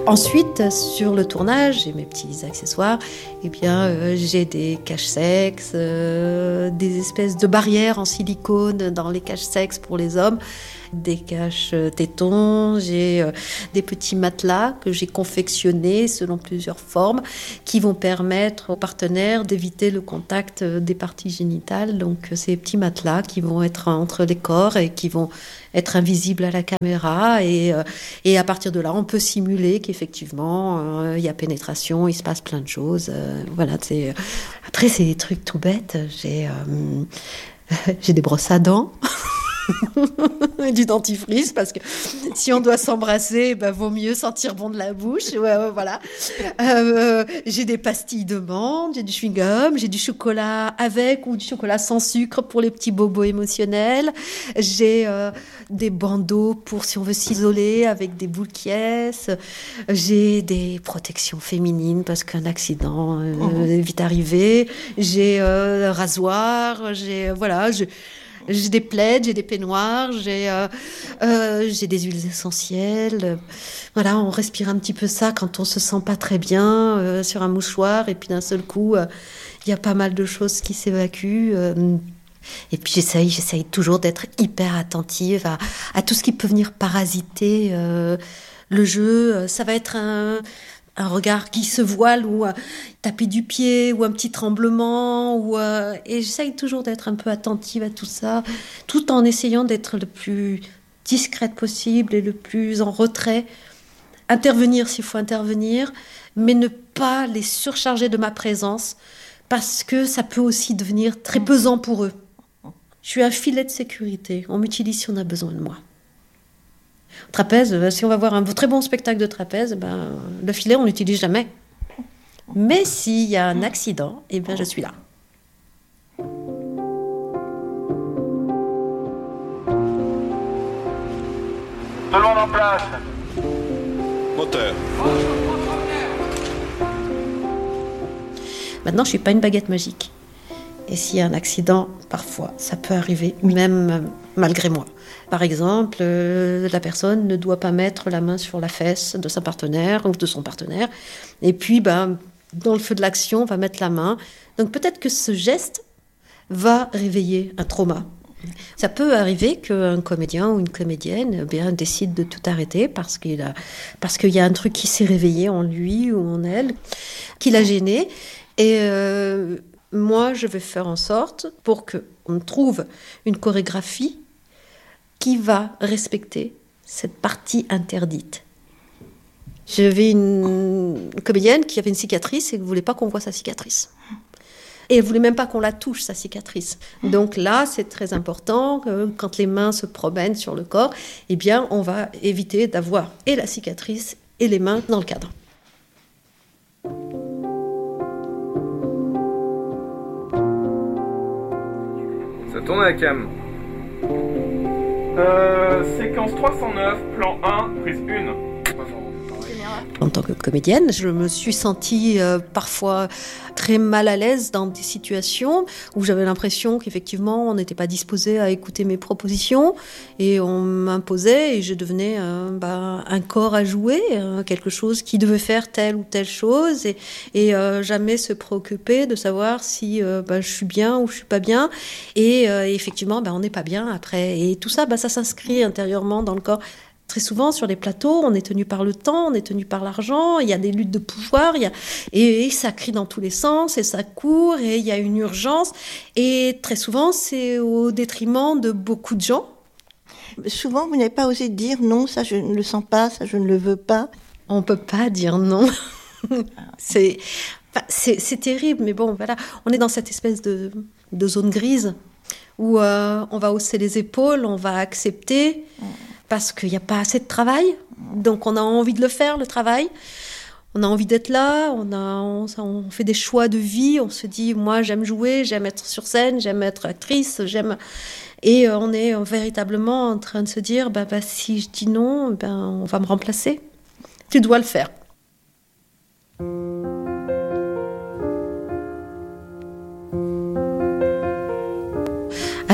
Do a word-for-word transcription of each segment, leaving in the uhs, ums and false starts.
Ensuite, sur le tournage, j'ai mes petits accessoires. Eh bien, euh, j'ai des caches-sexes, euh, des espèces de barrières en silicone dans les caches-sexes pour les hommes, des caches-tétons. J'ai euh, des petits matelas que j'ai confectionnés selon plusieurs formes qui vont permettre aux partenaires d'éviter le contact des parties génitales. Donc, ces petits matelas qui vont être entre les corps et qui vont être invisibles à la caméra. Et, euh, et à partir de là, on peut simuler qu'effectivement, euh, il y a pénétration, il se passe plein de choses. Euh, voilà, c'est... Après, c'est des trucs tout bêtes. J'ai, euh, j'ai des brosses à dents. Du dentifrice, parce que si on doit s'embrasser, ben, vaut mieux sentir bon de la bouche. Ouais, ouais, voilà. Euh, j'ai des pastilles de menthe, j'ai du chewing-gum, j'ai du chocolat avec ou du chocolat sans sucre pour les petits bobos émotionnels. J'ai euh, des bandeaux pour si on veut s'isoler avec des boules qui ess. J'ai des protections féminines parce qu'un accident euh, mmh. est vite arrivé. J'ai euh, un rasoir, j'ai... Voilà, je... J'ai des plaids, j'ai des peignoirs, j'ai, euh, euh, j'ai des huiles essentielles. Voilà, on respire un petit peu ça quand on se sent pas très bien euh, sur un mouchoir. Et puis d'un seul coup, il euh, y a pas mal de choses qui s'évacuent. Euh, et puis j'essaye, j'essaye toujours d'être hyper attentive à, à tout ce qui peut venir parasiter euh, le jeu. Ça va être un... un regard qui se voile ou euh, taper du pied ou un petit tremblement. Ou, euh, et j'essaye toujours d'être un peu attentive à tout ça, tout en essayant d'être le plus discrète possible et le plus en retrait. Intervenir s'il faut intervenir, mais ne pas les surcharger de ma présence parce que ça peut aussi devenir très pesant pour eux. Je suis un filet de sécurité. On m'utilise si on a besoin de moi. Trapèze, si on va voir un très bon spectacle de trapèze, ben, le filet, on l'utilise jamais. Mais s'il y a un accident, eh bien, je suis là. Tout le monde en place. Moteur. Maintenant, je ne suis pas une baguette magique. Et s'il y a un accident, parfois, ça peut arriver, même malgré moi. Par exemple, euh, la personne ne doit pas mettre la main sur la fesse de sa partenaire ou de son partenaire. Et puis, ben, dans le feu de l'action, on va mettre la main. Donc peut-être que ce geste va réveiller un trauma. Ça peut arriver qu'un comédien ou une comédienne eh bien, décide de tout arrêter parce qu'il a, parce qu'il y a un truc qui s'est réveillé en lui ou en elle, qui l'a gêné. Et euh, moi, je vais faire en sorte pour qu'on trouve une chorégraphie qui va respecter cette partie interdite. J'avais une comédienne qui avait une cicatrice et qui ne voulait pas qu'on voit sa cicatrice. Et elle ne voulait même pas qu'on la touche, sa cicatrice. Donc là, c'est très important que quand les mains se promènent sur le corps, eh bien, on va éviter d'avoir et la cicatrice et les mains dans le cadre. Ça tourne à la cam. Euh, séquence trois cent neuf, plan un, prise un. En tant que comédienne, je me suis sentie euh, parfois très mal à l'aise dans des situations où j'avais l'impression qu'effectivement on n'était pas disposé à écouter mes propositions et on m'imposait et je devenais euh, bah, un corps à jouer, euh, quelque chose qui devait faire telle ou telle chose et, et euh, jamais se préoccuper de savoir si euh, bah, je suis bien ou je suis pas bien et, euh, et effectivement bah, on n'est pas bien après et tout ça bah, ça s'inscrit intérieurement dans le corps. Très souvent, sur les plateaux, on est tenu par le temps, on est tenu par l'argent, il y a des luttes de pouvoir, il y a... et, et ça crie dans tous les sens, et ça court, et il y a une urgence. Et très souvent, c'est au détriment de beaucoup de gens. Souvent, vous n'avez pas osé dire non, ça je ne le sens pas, ça je ne le veux pas. On ne peut pas dire non. c'est, enfin, c'est, c'est terrible, mais bon, voilà. On est dans cette espèce de, de zone grise où euh, on va hausser les épaules, on va accepter... Mmh. Parce qu'il n'y a pas assez de travail, donc on a envie de le faire, le travail. On a envie d'être là, on, a, on, on fait des choix de vie, on se dit, moi j'aime jouer, j'aime être sur scène, j'aime être actrice, j'aime... Et on est véritablement en train de se dire, bah, bah, si je dis non, ben, on va me remplacer. Tu dois le faire.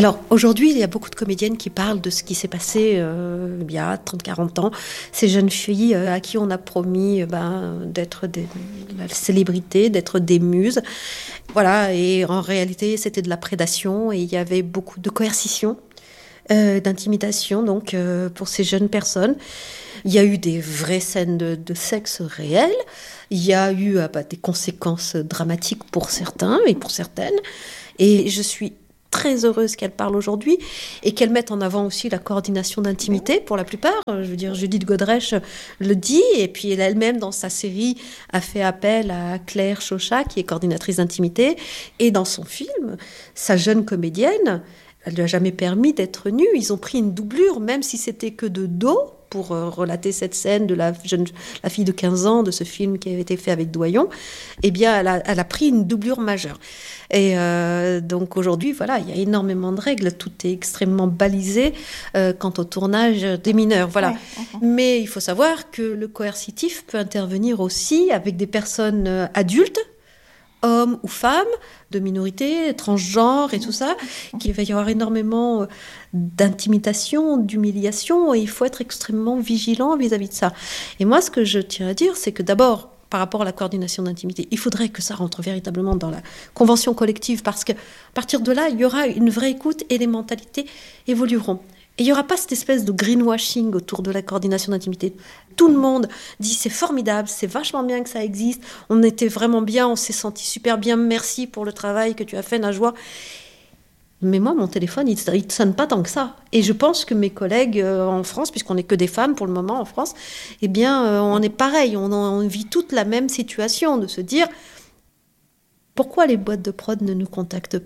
Alors aujourd'hui, il y a beaucoup de comédiennes qui parlent de ce qui s'est passé euh, il y a trente à quarante ans. Ces jeunes filles euh, à qui on a promis euh, ben, d'être des, la célébrité, d'être des muses. Voilà, et en réalité, c'était de la prédation et il y avait beaucoup de coercition, euh, d'intimidation donc euh, pour ces jeunes personnes. Il y a eu des vraies scènes de, de sexe réel. Il y a eu euh, bah, des conséquences dramatiques pour certains et pour certaines. Et je suis très heureuse qu'elle parle aujourd'hui et qu'elle mette en avant aussi la coordination d'intimité pour la plupart. Je veux dire, Judith Godrèche le dit et puis elle elle-même dans sa série a fait appel à Claire Chauchat qui est coordinatrice d'intimité et dans son film, sa jeune comédienne, elle ne lui a jamais permis d'être nue. Ils ont pris une doublure même si c'était que de dos pour euh, relater cette scène de la, jeune, la fille de quinze ans de ce film qui avait été fait avec Doyon. Eh bien, elle a, elle a pris une doublure majeure. Et euh, donc aujourd'hui, voilà, il y a énormément de règles, tout est extrêmement balisé euh, quant au tournage des mineurs, voilà. Ouais, uh-huh. Mais il faut savoir que le coercitif peut intervenir aussi avec des personnes euh, adultes, hommes ou femmes, de minorités, transgenres et tout ça, qu'il va y avoir énormément euh, d'intimidation, d'humiliation, et il faut être extrêmement vigilant vis-à-vis de ça. Et moi, ce que je tiens à dire, c'est que d'abord, par rapport à la coordination d'intimité, il faudrait que ça rentre véritablement dans la convention collective parce qu'à partir de là, il y aura une vraie écoute et les mentalités évolueront. Et il n'y aura pas cette espèce de greenwashing autour de la coordination d'intimité. Tout le monde dit c'est formidable, c'est vachement bien que ça existe, on était vraiment bien, on s'est senti super bien, merci pour le travail que tu as fait, Najwa. Mais moi, mon téléphone, il ne sonne pas tant que ça. Et je pense que mes collègues euh, en France, puisqu'on n'est que des femmes pour le moment en France, eh bien, euh, on est pareil. On, on vit toute la même situation de se dire pourquoi les boîtes de prod ne nous contactent pas ?